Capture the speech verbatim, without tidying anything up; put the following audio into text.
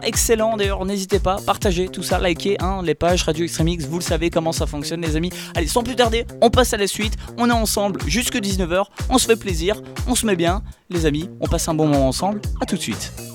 Excellent, d'ailleurs n'hésitez pas, partagez tout ça, likez hein, les pages Radio Extreme X, vous le savez comment ça fonctionne les amis. Allez, sans plus tarder, on passe à la suite, on est ensemble jusque dix-neuf heures, on se fait plaisir, on se met bien, les amis, on passe un bon moment ensemble, à tout de suite.